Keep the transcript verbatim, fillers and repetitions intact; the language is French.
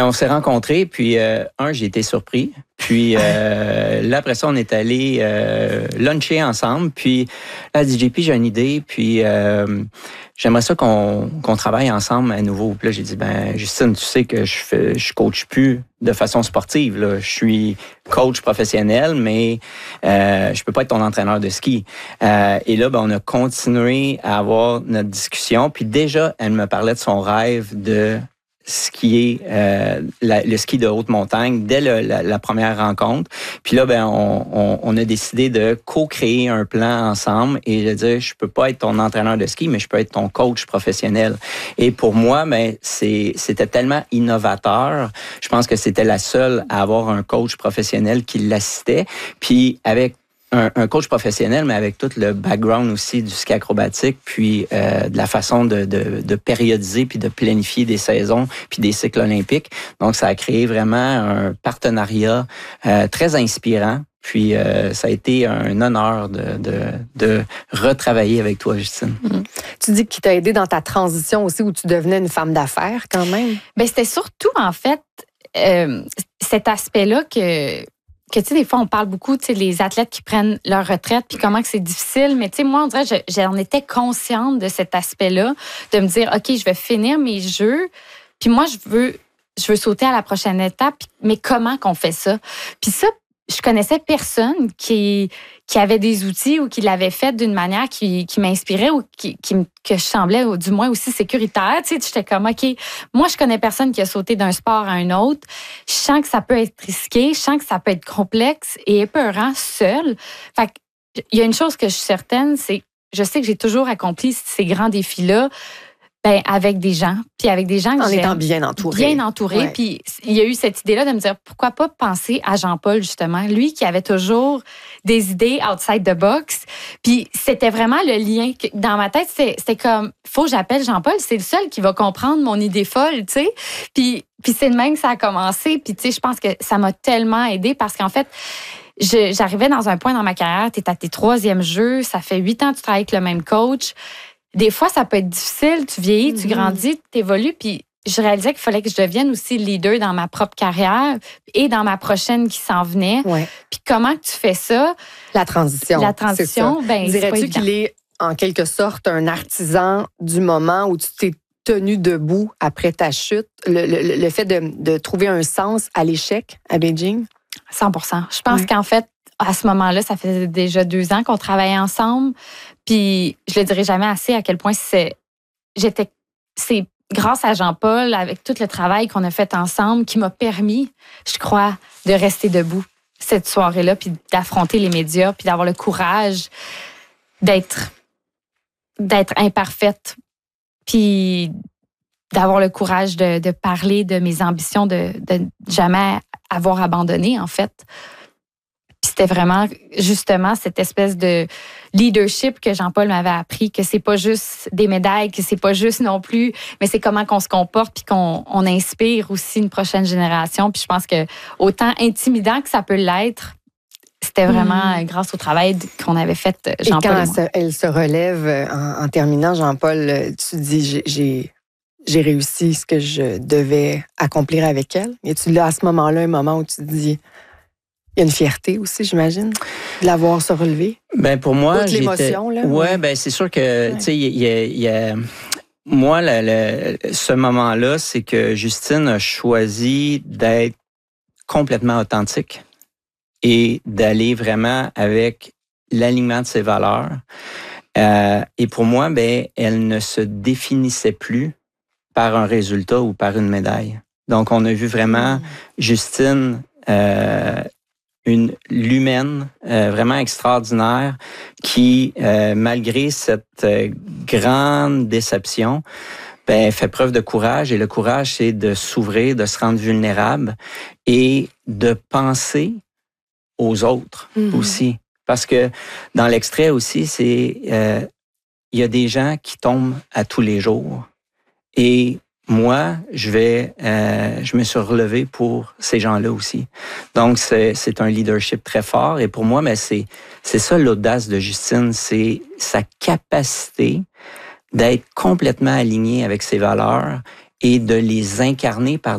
Ben, on s'est rencontrés, puis euh, un, j'ai été surpris. Puis euh, là, après ça, on est allé euh, luncher ensemble. Puis là, elle dit, J P, j'ai une idée, puis euh, j'aimerais ça qu'on, qu'on travaille ensemble à nouveau. Puis là, j'ai dit, ben Justine, tu sais que je fais, je coach plus de façon sportive. Là. Je suis coach professionnel, mais euh, je peux pas être ton entraîneur de ski. Euh, et là, ben, on a continué à avoir notre discussion. Puis déjà, elle me parlait de son rêve de skier euh, la, le ski de haute montagne dès le, la, la première rencontre. Puis là, ben, on, on, on a décidé de co-créer un plan ensemble et de dire, je peux pas être ton entraîneur de ski, mais je peux être ton coach professionnel. Et pour moi, ben, c'est, c'était tellement innovateur. Je pense que c'était la seule à avoir un coach professionnel qui l'assistait. Puis avec Un, un coach professionnel, mais avec tout le background aussi du ski acrobatique, puis euh, de la façon de, de, de périodiser, puis de planifier des saisons, puis des cycles olympiques. Donc, ça a créé vraiment un partenariat euh, très inspirant. Puis, euh, ça a été un honneur de, de, de retravailler avec toi, Justine. Mmh. Tu dis qu'il t'a aidé dans ta transition aussi, où tu devenais une femme d'affaires quand même. Bien, c'était surtout, en fait, euh, cet aspect-là que... que tu sais, des fois, on parle beaucoup, tu sais, les athlètes qui prennent leur retraite, puis comment que c'est difficile. Mais tu sais, moi, on dirait, je, j'en étais consciente de cet aspect-là, de me dire, OK, je vais finir mes jeux, puis moi, je veux, je veux sauter à la prochaine étape, mais comment qu'on fait ça? Puis ça, je connaissais personne qui, qui avait des outils ou qui l'avait fait d'une manière qui, qui m'inspirait ou qui, qui, que je semblais, ou du moins aussi sécuritaire. Tu sais, j'étais comme, OK, moi, je connais personne qui a sauté d'un sport à un autre. Je sens que ça peut être risqué, je sens que ça peut être complexe et épeurant seul. Fait que, il y a une chose que je suis certaine, c'est, je sais que j'ai toujours accompli ces grands défis-là, ben, avec des gens, puis avec des gens que en j'aime. étant bien entouré. Bien entouré. Ouais. Puis il y a eu cette idée-là de me dire, pourquoi pas penser à Jean-Paul, justement. Lui qui avait toujours des idées outside the box. Puis c'était vraiment le lien. Que, dans ma tête, c'était, c'était comme, faut que j'appelle Jean-Paul. C'est le seul qui va comprendre mon idée folle, tu sais. Puis, puis c'est de même que ça a commencé. Puis tu sais, je pense que ça m'a tellement aidée parce qu'en fait, je, j'arrivais dans un point dans ma carrière, tu es à tes troisièmes jeux, ça fait huit ans que tu travailles avec le même coach. Des fois, ça peut être difficile. Tu vieillis, tu grandis, tu évolues. Puis je réalisais qu'il fallait que je devienne aussi leader dans ma propre carrière et dans ma prochaine qui s'en venait. Ouais. Puis comment tu fais ça? La transition. La transition, ben, c'est pas dirais-tu évident. qu'il est en quelque sorte un artisan du moment où tu t'es tenu debout après ta chute? Le, le, le fait de, de trouver un sens à l'échec à Beijing? cent pour cent. Je pense Ouais. qu'en fait, à ce moment-là, ça faisait déjà deux ans qu'on travaillait ensemble. Puis je le dirai jamais assez à quel point c'est, j'étais, c'est grâce à Jean-Paul, avec tout le travail qu'on a fait ensemble, qui m'a permis, je crois, de rester debout cette soirée-là, puis d'affronter les médias, puis d'avoir le courage d'être, d'être imparfaite, puis d'avoir le courage de, de parler de mes ambitions, de, de jamais avoir abandonné, en fait. Puis c'était vraiment, justement, cette espèce de leadership que Jean-Paul m'avait appris, que c'est pas juste des médailles, que c'est pas juste non plus, mais c'est comment qu'on se comporte puis qu'on on inspire aussi une prochaine génération. Puis je pense que autant intimidant que ça peut l'être, c'était vraiment mmh. grâce au travail qu'on avait fait, Jean-Paul. Et quand et elle, moi. se, elle se relève en, en terminant, Jean-Paul, tu dis, j'ai, j'ai, j'ai réussi ce que je devais accomplir avec elle. Y a-tu là, à ce moment-là, un moment où tu te dis... Il y a une fierté aussi, j'imagine, de l'avoir se relever. Ben pour moi, Toute l'émotion, là. Ouais, ouais. ben c'est sûr que, ouais. tu sais, il y a, y a, moi, le, le, ce moment-là, c'est que Justine a choisi d'être complètement authentique et d'aller vraiment avec l'alignement de ses valeurs. Euh, et pour moi, ben, elle ne se définissait plus par un résultat ou par une médaille. Donc, on a vu vraiment mmh. Justine... Euh, une l'humaine euh, vraiment extraordinaire qui, euh, malgré cette euh, grande déception, ben, fait preuve de courage. Et le courage, c'est de s'ouvrir, de se rendre vulnérable et de penser aux autres mm-hmm. aussi. Parce que dans l'extrait aussi, c'est euh, il y a des gens qui tombent à tous les jours. Et moi, je vais, euh, je me suis relevé pour ces gens-là aussi. Donc, c'est, c'est un leadership très fort. Et pour moi, mais c'est, c'est ça l'audace de Justine, c'est sa capacité d'être complètement alignée avec ses valeurs et de les incarner par